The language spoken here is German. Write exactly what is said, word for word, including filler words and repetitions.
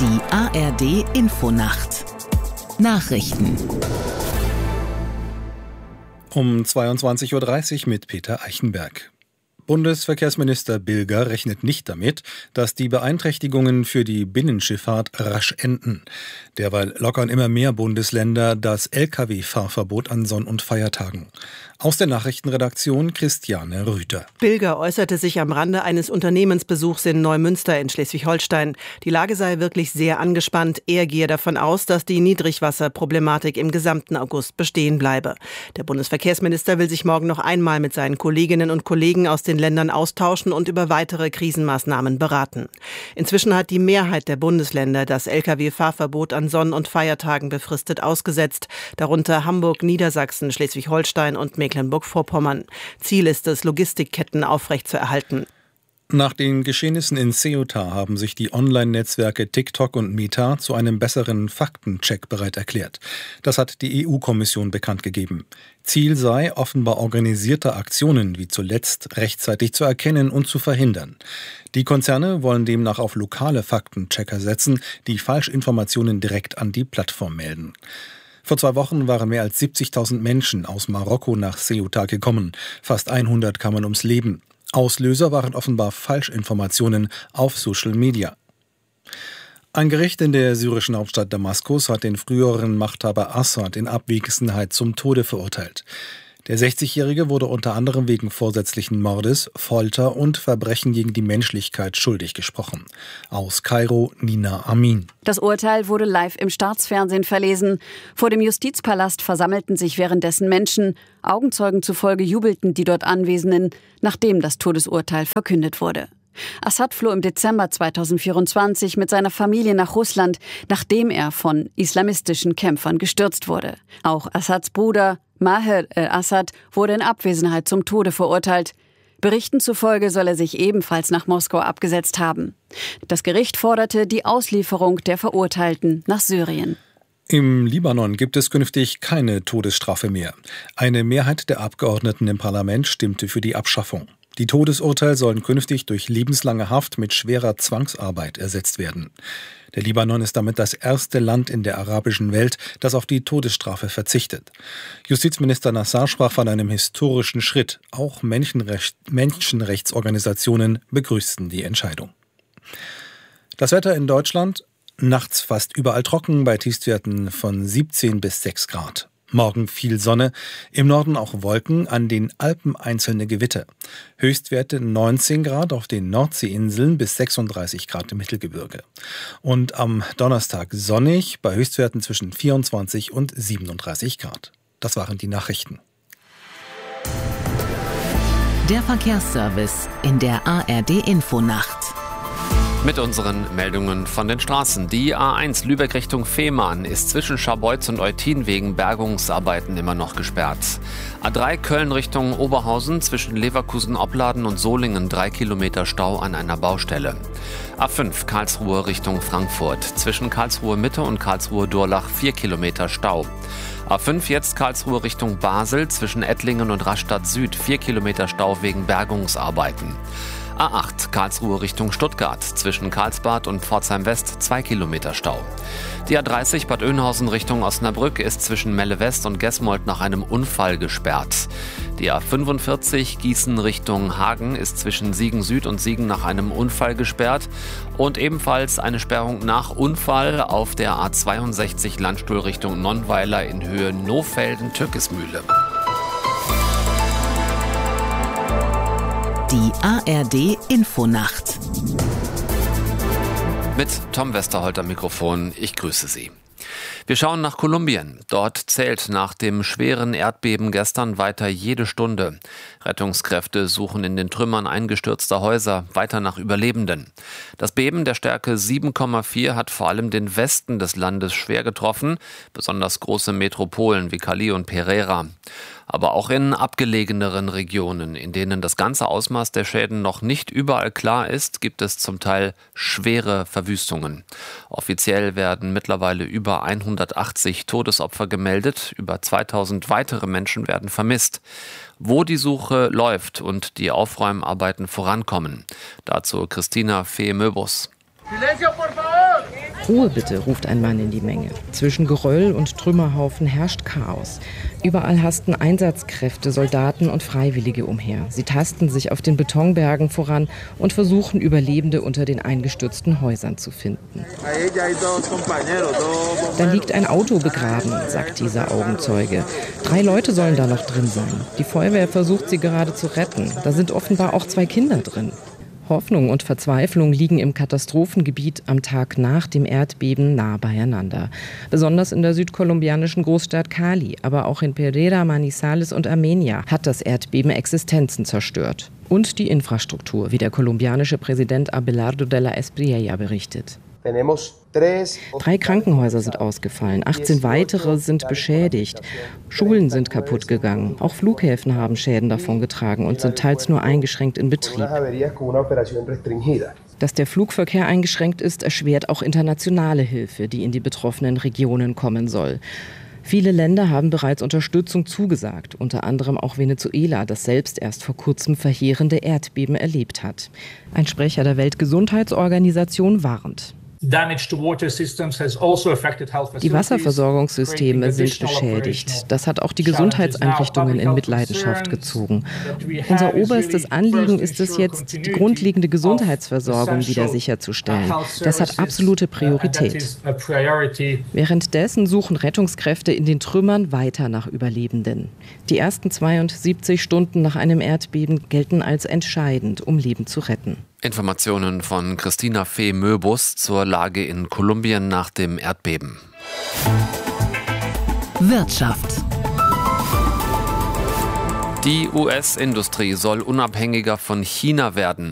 Die A R D Infonacht Nachrichten um zweiundzwanzig Uhr dreißig mit Peter Eichenberg. Bundesverkehrsminister Bilger rechnet nicht damit, dass die Beeinträchtigungen für die Binnenschifffahrt rasch enden. Derweil lockern immer mehr Bundesländer das L K W-Fahrverbot an Sonn- und Feiertagen. Aus der Nachrichtenredaktion Christiane Rüther. Bilger äußerte sich am Rande eines Unternehmensbesuchs in Neumünster in Schleswig-Holstein. Die Lage sei wirklich sehr angespannt. Er gehe davon aus, dass die Niedrigwasserproblematik im gesamten August bestehen bleibe. Der Bundesverkehrsminister will sich morgen noch einmal mit seinen Kolleginnen und Kollegen aus den Ländern austauschen und über weitere Krisenmaßnahmen beraten. Inzwischen hat die Mehrheit der Bundesländer das L K W-Fahrverbot an Sonn- und Feiertagen befristet ausgesetzt, darunter Hamburg, Niedersachsen, Schleswig-Holstein und Mecklenburg-Vorpommern. Ziel ist es, Logistikketten aufrechtzuerhalten. Nach den Geschehnissen in Ceuta haben sich die Online-Netzwerke TikTok und Meta zu einem besseren Faktencheck bereit erklärt. Das hat die E U-Kommission bekannt gegeben. Ziel sei, offenbar organisierte Aktionen wie zuletzt rechtzeitig zu erkennen und zu verhindern. Die Konzerne wollen demnach auf lokale Faktenchecker setzen, die Falschinformationen direkt an die Plattform melden. Vor zwei Wochen waren mehr als siebzigtausend Menschen aus Marokko nach Ceuta gekommen. Fast hundert kamen ums Leben. Auslöser waren offenbar Falschinformationen auf Social Media. Ein Gericht in der syrischen Hauptstadt Damaskus hat den früheren Machthaber Assad in Abwesenheit zum Tode verurteilt. Der sechzigjährige wurde unter anderem wegen vorsätzlichen Mordes, Folter und Verbrechen gegen die Menschlichkeit schuldig gesprochen. Aus Kairo, Nina Amin. Das Urteil wurde live im Staatsfernsehen verlesen. Vor dem Justizpalast versammelten sich währenddessen Menschen. Augenzeugen zufolge jubelten die dort Anwesenden, nachdem das Todesurteil verkündet wurde. Assad floh im Dezember zweitausendvierundzwanzig mit seiner Familie nach Russland, nachdem er von islamistischen Kämpfern gestürzt wurde. Auch Assads Bruder Maher al-Assad wurde in Abwesenheit zum Tode verurteilt. Berichten zufolge soll er sich ebenfalls nach Moskau abgesetzt haben. Das Gericht forderte die Auslieferung der Verurteilten nach Syrien. Im Libanon gibt es künftig keine Todesstrafe mehr. Eine Mehrheit der Abgeordneten im Parlament stimmte für die Abschaffung. Die Todesurteile sollen künftig durch lebenslange Haft mit schwerer Zwangsarbeit ersetzt werden. Der Libanon ist damit das erste Land in der arabischen Welt, das auf die Todesstrafe verzichtet. Justizminister Nassar sprach von einem historischen Schritt. Auch Menschenrecht, Menschenrechtsorganisationen begrüßten die Entscheidung. Das Wetter in Deutschland: nachts fast überall trocken bei Tiefstwerten von siebzehn bis sechs Grad. Morgen viel Sonne, im Norden auch Wolken, an den Alpen einzelne Gewitter. Höchstwerte neunzehn Grad auf den Nordseeinseln bis sechsunddreißig Grad im Mittelgebirge. Und am Donnerstag sonnig, bei Höchstwerten zwischen vierundzwanzig und siebenunddreißig Grad. Das waren die Nachrichten. Der Verkehrsservice in der A R D Infonacht. Mit unseren Meldungen von den Straßen. Die A eins Lübeck Richtung Fehmarn ist zwischen Scharbeutz und Eutin wegen Bergungsarbeiten immer noch gesperrt. A drei Köln Richtung Oberhausen zwischen Leverkusen-Opladen und Solingen drei Kilometer Stau an einer Baustelle. A fünf Karlsruhe Richtung Frankfurt zwischen Karlsruhe Mitte und Karlsruhe Durlach vier Kilometer Stau. A fünf jetzt Karlsruhe Richtung Basel zwischen Ettlingen und Rastatt Süd vier Kilometer Stau wegen Bergungsarbeiten. A acht Karlsruhe Richtung Stuttgart zwischen Karlsbad und Pforzheim West zwei Kilometer Stau. Die A dreißig Bad Oeynhausen Richtung Osnabrück ist zwischen Melle West und Gesmold nach einem Unfall gesperrt. Die A fünfundvierzig Gießen Richtung Hagen ist zwischen Siegen Süd und Siegen nach einem Unfall gesperrt und ebenfalls eine Sperrung nach Unfall auf der A zweiundsechzig Landstuhl Richtung Nonnweiler in Höhe Nohfelden-Türkismühle. Die A R D Infonacht. Mit Tom Westerholt am Mikrofon, ich grüße Sie. Wir schauen nach Kolumbien. Dort zählt nach dem schweren Erdbeben gestern weiter jede Stunde. Rettungskräfte suchen in den Trümmern eingestürzter Häuser weiter nach Überlebenden. Das Beben der Stärke sieben Komma vier hat vor allem den Westen des Landes schwer getroffen, besonders große Metropolen wie Cali und Pereira. Aber auch in abgelegeneren Regionen, in denen das ganze Ausmaß der Schäden noch nicht überall klar ist, gibt es zum Teil schwere Verwüstungen. Offiziell werden mittlerweile über hundertachtzig Todesopfer gemeldet, über zweitausend weitere Menschen werden vermisst. Wo die Suche läuft und die Aufräumarbeiten vorankommen. Dazu Christina Fee-Möbus. Ruhe bitte, ruft ein Mann in die Menge. Zwischen Geröll und Trümmerhaufen herrscht Chaos. Überall hasten Einsatzkräfte, Soldaten und Freiwillige umher. Sie tasten sich auf den Betonbergen voran und versuchen, Überlebende unter den eingestürzten Häusern zu finden. Da liegt ein Auto begraben, sagt dieser Augenzeuge. Drei Leute sollen da noch drin sein. Die Feuerwehr versucht, sie gerade zu retten. Da sind offenbar auch zwei Kinder drin. Hoffnung und Verzweiflung liegen im Katastrophengebiet am Tag nach dem Erdbeben nah beieinander. Besonders in der südkolumbianischen Großstadt Cali, aber auch in Pereira, Manizales und Armenia hat das Erdbeben Existenzen zerstört. Und die Infrastruktur, wie der kolumbianische Präsident Abelardo de la Espriella berichtet. Drei Krankenhäuser sind ausgefallen, achtzehn weitere sind beschädigt. Schulen sind kaputt gegangen. Auch Flughäfen haben Schäden davongetragen und sind teils nur eingeschränkt in Betrieb. Dass der Flugverkehr eingeschränkt ist, erschwert auch internationale Hilfe, die in die betroffenen Regionen kommen soll. Viele Länder haben bereits Unterstützung zugesagt, unter anderem auch Venezuela, das selbst erst vor kurzem verheerende Erdbeben erlebt hat. Ein Sprecher der Weltgesundheitsorganisation warnt. Die Wasserversorgungssysteme sind beschädigt. Das hat auch die Gesundheitseinrichtungen in Mitleidenschaft gezogen. Unser oberstes Anliegen ist es jetzt, die grundlegende Gesundheitsversorgung wieder sicherzustellen. Das hat absolute Priorität. Währenddessen suchen Rettungskräfte in den Trümmern weiter nach Überlebenden. Die ersten zweiundsiebzig Stunden nach einem Erdbeben gelten als entscheidend, um Leben zu retten. Informationen von Christina Fee-Möbus zur Lage in Kolumbien nach dem Erdbeben. Wirtschaft. Die U S-Industrie soll unabhängiger von China werden.